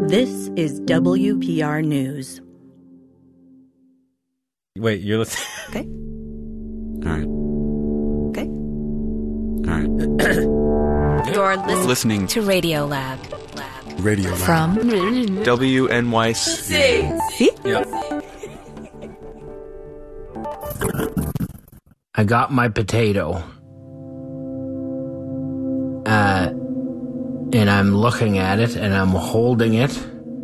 This is WPR News. Wait, you're listening? Okay. All right. Okay. All right. You're Listening to Radio Lab. Radio Lab. From WNYC. See? Yeah. I got my potato. And I'm looking at it and I'm holding it.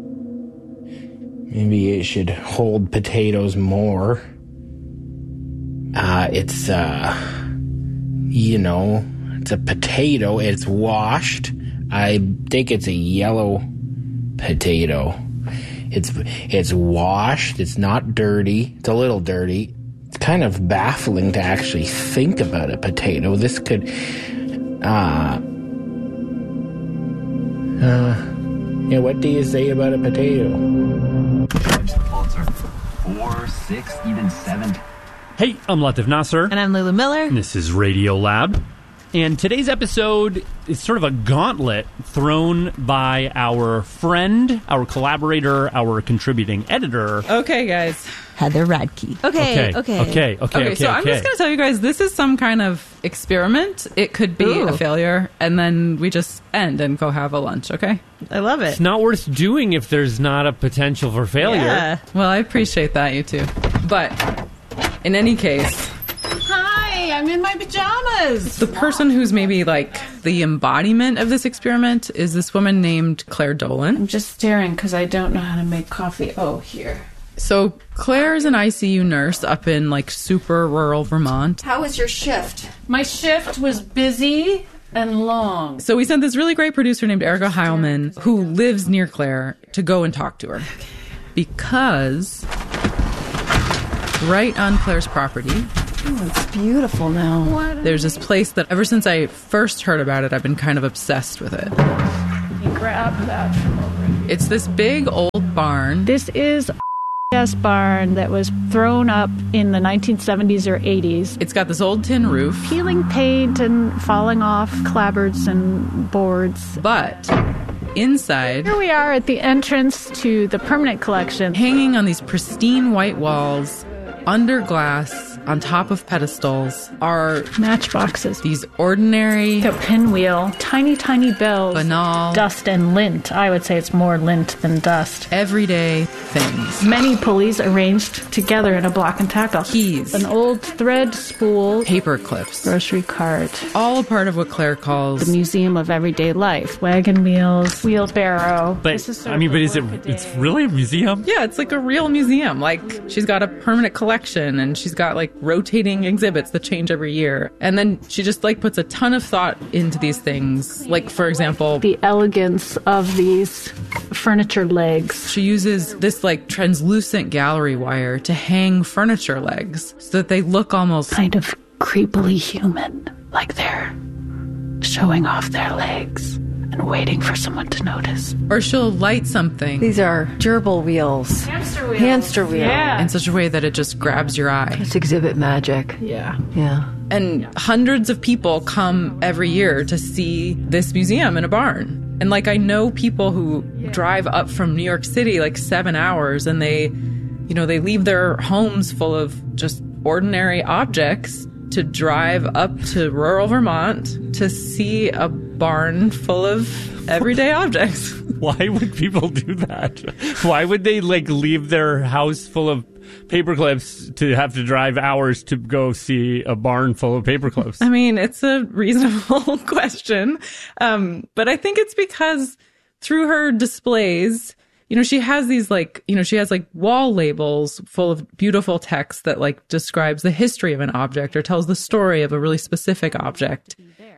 Maybe I should hold potatoes more. It's a potato. It's washed. I think it's a yellow potato. It's washed. It's not dirty. It's a little dirty. It's kind of baffling to actually think about a potato. This could, what do you say about a potato? Pulitzer. 4, 6, even 7. Hey, I'm Latif Nasser. And I'm Lulu Miller. And this is Radio Lab. And today's episode is sort of a gauntlet thrown by our friend, our collaborator, our contributing editor. Okay, guys. Heather Radke. Okay. So I'm just going to tell you guys, this is some kind of experiment. It could be a failure, and then we just end and go have a lunch, okay? I love it. It's not worth doing if there's not a potential for failure. Yeah. Well, I appreciate that, you too. But in any case... Hi, I'm in my pajamas. The person who's maybe like the embodiment of this experiment is this woman named Claire Dolan. I'm just staring because I don't know how to make coffee. Oh, here. So Claire's an ICU nurse up in like super rural Vermont. How was your shift? My shift was busy and long. So we sent this really great producer named Erica Heilman, who lives near Claire, to go and talk to her. Because right on Claire's property... Oh, it's beautiful now. There's this place that ever since I first heard about it, I've been kind of obsessed with it. You grab that from over here. It's this big old barn. This is a barn that was thrown up in the 1970s or 80s. It's got this old tin roof. Peeling paint and falling off clapboards and boards. But inside... Here we are at the entrance to the permanent collection. Hanging on these pristine white walls, under glass, on top of pedestals, are matchboxes. These ordinary... A pinwheel, tiny, tiny bells. Banal. Dust and lint. I would say it's more lint than dust. Everyday things. Many pulleys arranged together in a block and tackle. Keys. An old thread spool. Paper clips. Grocery cart. All a part of what Claire calls... the Museum of Everyday Life. Wagon wheels, wheelbarrow. But, it's really a museum? Yeah, it's like a real museum. Like, she's got a permanent collection, and she's got, like, rotating exhibits that change every year. And then she just, like, puts a ton of thought into these things. Like, for example... the elegance of these furniture legs. She uses this, like, translucent gallery wire to hang furniture legs so that they look almost... kind of creepily human. Like they're showing off their legs and waiting for someone to notice. Or she'll light something. These are gerbil wheels. Hamster wheels. Yeah. In such a way that it just grabs your eye. It's exhibit magic. Yeah. And hundreds of people come every year to see this museum in a barn. And, like, I know people who drive up from New York City, like, 7 hours, and they leave their homes full of just ordinary objects to drive up to rural Vermont to see a barn full of everyday objects. Why would people do that? Why would they, like, leave their house full of paper clips to have to drive hours to go see a barn full of paper clips? I mean, it's a reasonable question. But I think it's because through her displays, she has these, like, she has, like, wall labels full of beautiful text that, like, describes the history of an object or tells the story of a really specific object,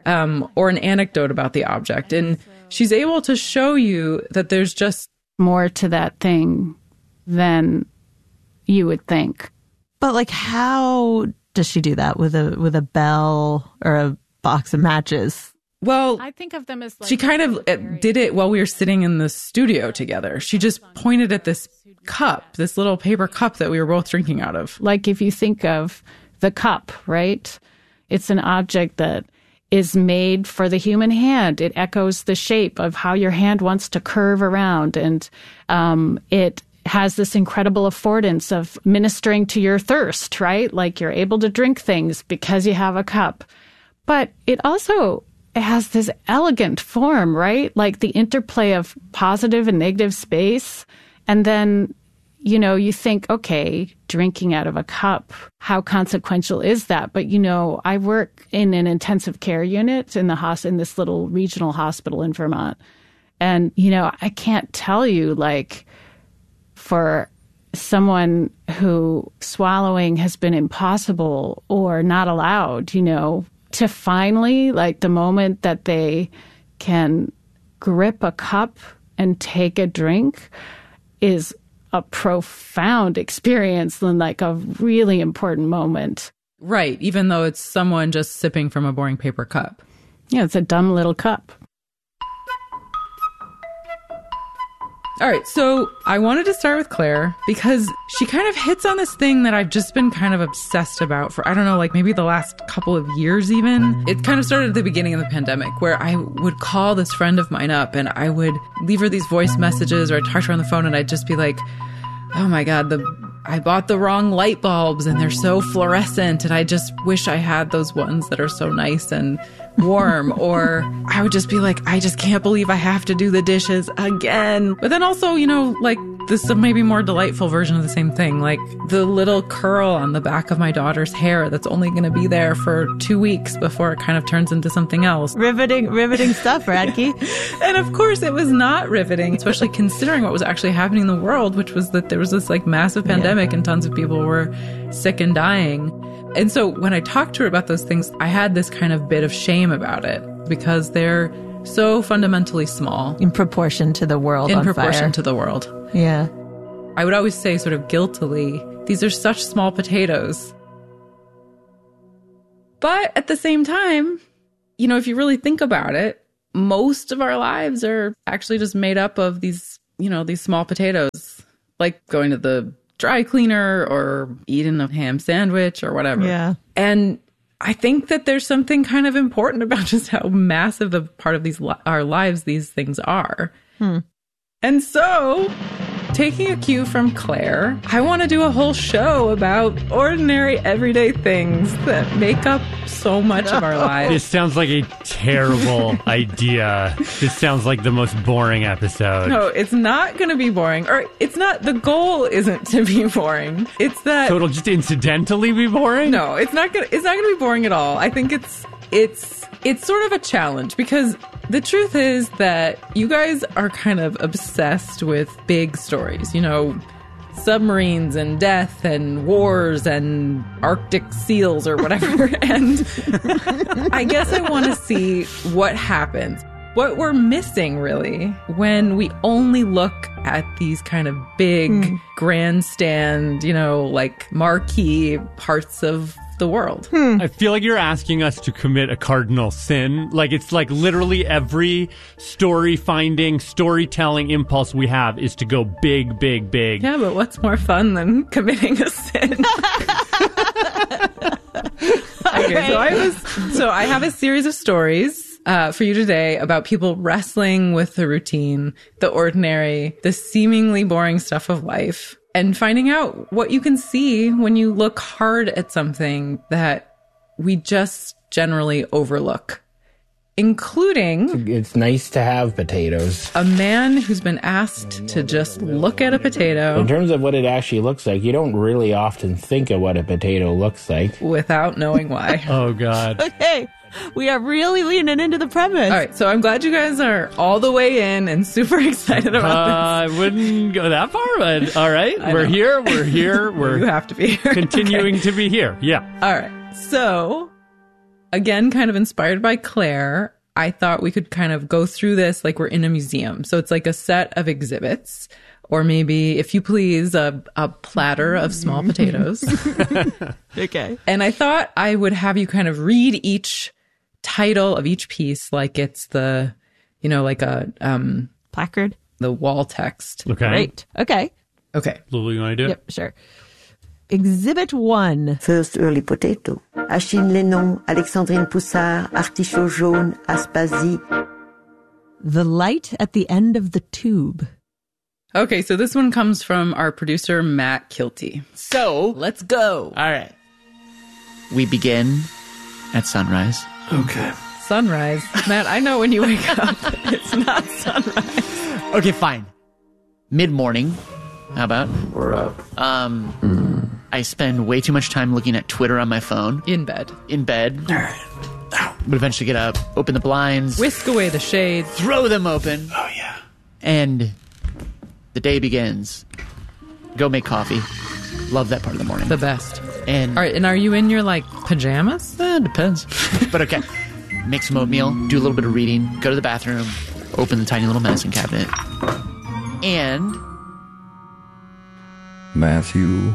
or an anecdote about the object. And she's able to show you that there's just more to that thing than you would think. But, like, how does she do that with a bell or a box of matches? Well, I think of them as like... she kind of did it while we were sitting in the studio together. She just pointed at this cup, this little paper cup that we were both drinking out of. Like, if you think of the cup, right? It's an object that is made for the human hand. It echoes the shape of how your hand wants to curve around. And it has this incredible affordance of ministering to your thirst, right? Like you're able to drink things because you have a cup. But it also has this elegant form, right? Like the interplay of positive and negative space. And then, you know, you think, okay, drinking out of a cup, how consequential is that? But, you know, I work in an intensive care unit in this little regional hospital in Vermont. And, you know, I can't tell you, like, for someone who swallowing has been impossible or not allowed, you know, to finally, like, the moment that they can grip a cup and take a drink is a profound experience and like a really important moment. Right. Even though it's someone just sipping from a boring paper cup. Yeah, it's a dumb little cup. All right. So I wanted to start with Claire because she kind of hits on this thing that I've just been kind of obsessed about for, I don't know, like maybe the last couple of years even. It kind of started at the beginning of the pandemic where I would call this friend of mine up and I would leave her these voice messages or I'd talk to her on the phone and I'd just be like, oh my God, I bought the wrong light bulbs and they're so fluorescent and I just wish I had those ones that are so nice and warm. Or I would just be like, I just can't believe I have to do the dishes again. But then also, you know, like this is maybe more delightful version of the same thing. Like the little curl on the back of my daughter's hair that's only going to be there for 2 weeks before it kind of turns into something else. Riveting stuff, Radke. And of course it was not riveting, especially considering what was actually happening in the world, which was that there was this like massive pandemic and tons of people were sick and dying. And so when I talked to her about those things, I had this kind of bit of shame about it because they're so fundamentally small. In proportion to the world on fire. In proportion to the world. Yeah. I would always say sort of guiltily, these are such small potatoes. But at the same time, you know, if you really think about it, most of our lives are actually just made up of these, you know, these small potatoes, like going to the dry cleaner or eating a ham sandwich or whatever. Yeah. And I think that there's something kind of important about just how massive a part of our lives these things are. And so, taking a cue from Claire, I want to do a whole show about ordinary, everyday things that make up so much of our lives. This sounds like a terrible idea. This sounds like the most boring episode. No, it's not going to be boring. Or it's not, the goal isn't to be boring. It's that... So it'll just incidentally be boring? No, it's not going to be boring at all. I think it's sort of a challenge because the truth is that you guys are kind of obsessed with big stories, you know, submarines and death and wars and Arctic seals or whatever. And I guess I want to see what happens, what we're missing really when we only look at these kind of big grandstand, you know, like marquee parts of the world. I feel like you're asking us to commit a cardinal sin. Like it's like literally every storytelling impulse we have is to go big, big, big. Yeah, but what's more fun than committing a sin? Okay, so I have a series of stories for you today about people wrestling with the routine, the ordinary, the seemingly boring stuff of life, and finding out what you can see when you look hard at something that we just generally overlook, including... It's nice to have potatoes. A man who's been asked to just look at a potato. In terms of what it actually looks like, you don't really often think of what a potato looks like. Without knowing why. Oh, God. Okay. We are really leaning into the premise. All right, so I'm glad you guys are all the way in and super excited about this. I wouldn't go that far, but all right. We're here. We're you have to be here. Continuing to be here. Yeah. All right. So, again, kind of inspired by Claire, I thought we could kind of go through this like we're in a museum. So it's like a set of exhibits, or maybe, if you please, a platter of small potatoes. Okay. And I thought I would have you kind of read each title of each piece like it's the, you know, like a placard, the wall text. Okay. Great. Okay. Okay. Lulu, you want to do it? Yep, sure. Exhibit 1. First early potato. Achille Lennon, Alexandrine Poussard, Artichaut jaune, Aspasie. The light at the end of the tube. Okay, so this one comes from our producer, Matt Kilty. So, let's go. All right. We begin at sunrise. Okay. Sunrise. Matt, I know when you wake up. It's not sunrise. Okay, fine. Mid-morning. How about? We're up. I spend way too much time looking at Twitter on my phone. In bed. All right. But eventually get up, open the blinds. Whisk away the shades. Throw them open. Oh, yeah. And the day begins. Go make coffee. Love that part of the morning. The best. And all right, and are you in your, like, pajamas? Depends. But okay. Make some oatmeal, do a little bit of reading, go to the bathroom, open the tiny little medicine cabinet. And... Matthew,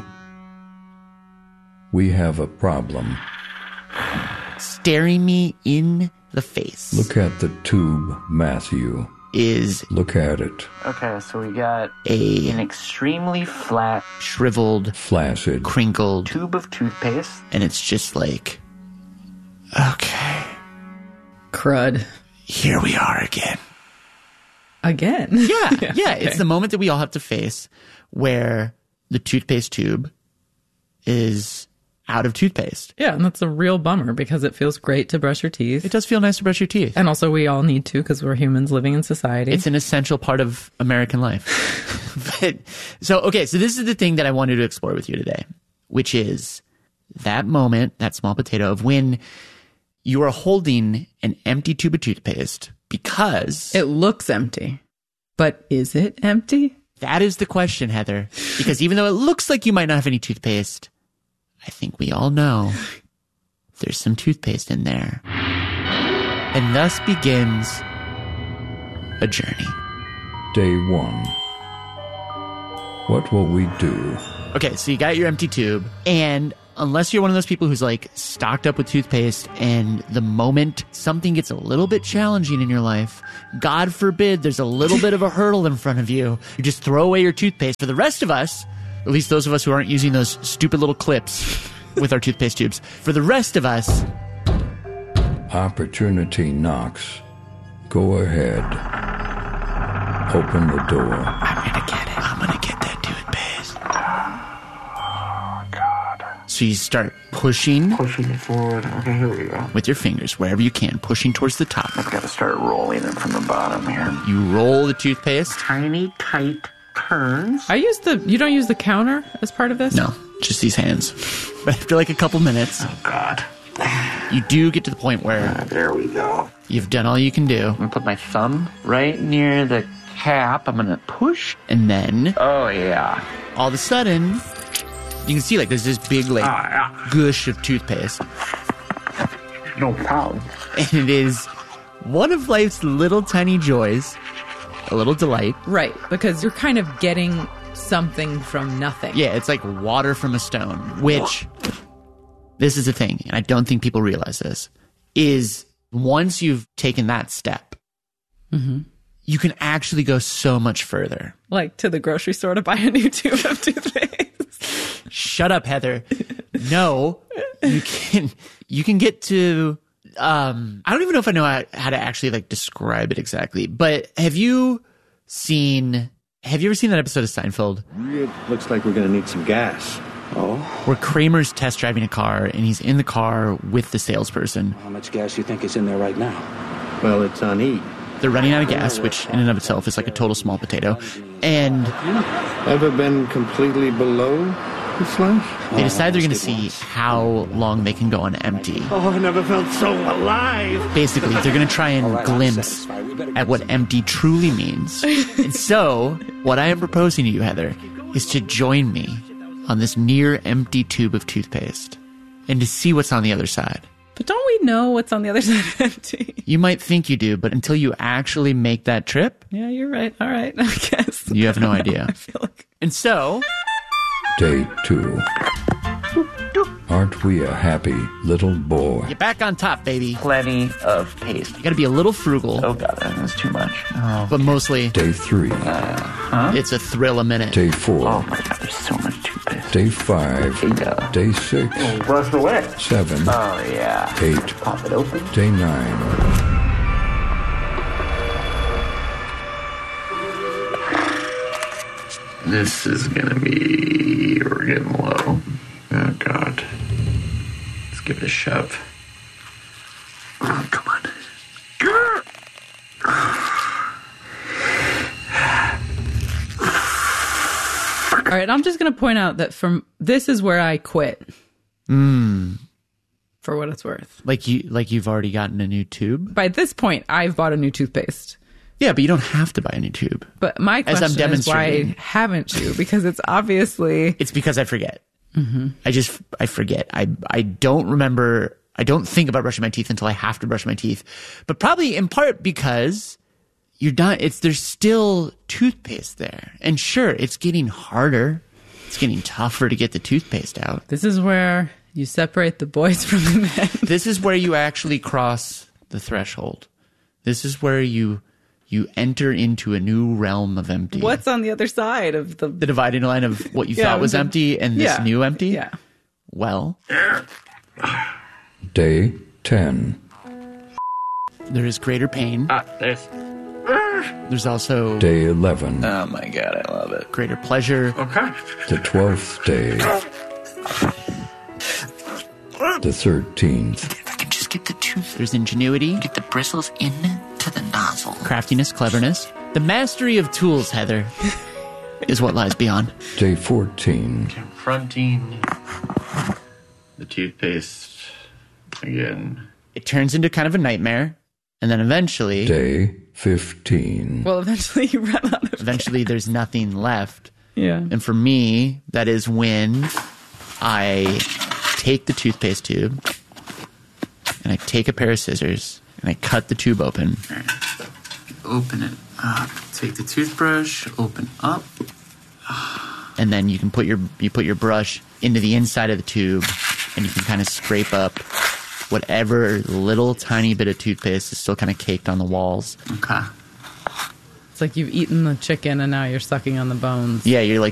we have a problem. Staring me in the face. Look at the tube, Matthew. Look at it. Okay, so we got an extremely flat, shriveled, flaccid, crinkled tube of toothpaste. And it's just like, okay. Crud. Here we are again. Again? Yeah. Okay. It's the moment that we all have to face where the toothpaste tube is out of toothpaste. Yeah, and that's a real bummer because it feels great to brush your teeth. It does feel nice to brush your teeth. And also we all need to because we're humans living in society. It's an essential part of American life. So this is the thing that I wanted to explore with you today, which is that moment, that small potato of when you are holding an empty tube of toothpaste because... It looks empty. But is it empty? That is the question, Heather. Because even though it looks like you might not have any toothpaste, I think we all know there's some toothpaste in there. And thus begins a journey. Day 1. What will we do? Okay, so you got your empty tube, and unless you're one of those people who's like stocked up with toothpaste and the moment something gets a little bit challenging in your life, God forbid there's a little bit of a hurdle in front of you, you just throw away your toothpaste. For the rest of us, at least those of us who aren't using those stupid little clips with our toothpaste tubes, for the rest of us, opportunity knocks. Go ahead. Open the door. I'm gonna get it. I'm gonna get that toothpaste. Oh, God. So you start pushing it forward. Okay, here we go. with your fingers, wherever you can, pushing towards the top. I've got to start rolling it from the bottom here. You roll the toothpaste. Tiny, tight turns. You don't use the counter as part of this? No, just these hands. But after like a couple minutes, oh God, you do get to the point where there we go. You've done all you can do. I'm gonna put my thumb right near the cap. I'm gonna push, and then oh yeah, all of a sudden you can see like there's this big like gush of toothpaste. No problem. And it is one of life's little tiny joys, a little delight. Right, because you're kind of getting something from nothing. Yeah, it's like water from a stone, which, this is the thing, and I don't think people realize this, is once you've taken that step, you can actually go so much further. Like to the grocery store to buy a new tube of toothpaste. Shut up, Heather. No, you can get to, I don't even know if I know how to actually like describe it exactly, but have you ever seen that episode of Seinfeld? It looks like we're going to need some gas. Oh? Where Kramer's test driving a car and he's in the car with the salesperson. How much gas do you think is in there right now? Well, it's on E. They're running out of gas, which in and of itself is like a total small potato. And ever been completely below the slash? They decide they're going to see how long they can go on empty. Oh, I never felt so alive. Basically, they're going to try and glimpse at what empty truly means. And so, what I am proposing to you, Heather, is to join me on this near empty tube of toothpaste and to see what's on the other side. But don't we know what's on the other side of empty? You might think you do, but until you actually make that trip... Yeah, you're right. All right, I guess. You have no idea. I feel like... And so... Day 2. Aren't we a happy little boy? You're back on top, baby. Plenty of paste. You gotta be a little frugal. Oh God, that's too much. Oh. But mostly... Day 3. It's a thrill a minute. Day 4. Oh my God, there's so much toothpaste. Day 5. Day 6. Brush away. 7. Oh, yeah. 8. Pop it open. Day 9. This is gonna be... We're getting low. Oh, God. Let's give it a shove. Oh, come on. All right, I'm just going to point out that this is where I quit. For what it's worth. Like you've already gotten a new tube? By this point, I've bought a new toothpaste. Yeah, but you don't have to buy a new tube. But my question is, why haven't you? Because it's obviously... It's because I forget. Mm-hmm. I forget. I don't remember... I don't think about brushing my teeth until I have to brush my teeth. But probably in part because you're not... There's still toothpaste there. And sure, it's getting harder. It's getting tougher to get the toothpaste out. This is where you separate the boys from the men. This is where you actually cross the threshold. This is where you enter into a new realm of empty. What's on the other side of the dividing line of what you thought was empty and this new empty? Yeah. Well. Day 10. There is greater pain. There's also... Day 11. Oh my God, I love it. Greater pleasure. Okay. The 12th day. The 13th. If I can just get the tooth. There's ingenuity. Get the bristles into the nozzle. Craftiness, cleverness. The mastery of tools, Heather, is what lies beyond. Day 14. Confronting the toothpaste again. It turns into kind of a nightmare. And then eventually... Day 15. Well, eventually you run out of... Eventually there's nothing left. Yeah. And for me, that is when I take the toothpaste tube and I take a pair of scissors and I cut the tube open. Open it up. Take the toothbrush, open up. And then you can put your brush into the inside of the tube and you can kind of scrape up whatever little tiny bit of toothpaste is still kind of caked on the walls. Okay. It's like you've eaten the chicken and now you're sucking on the bones. Yeah, you're like